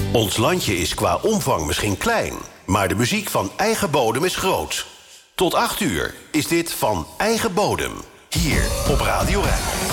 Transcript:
Ons landje is qua omvang misschien klein, maar de muziek van eigen bodem is groot. Tot 8 uur is dit Van Eigen Bodem, hier op Radio Rijn.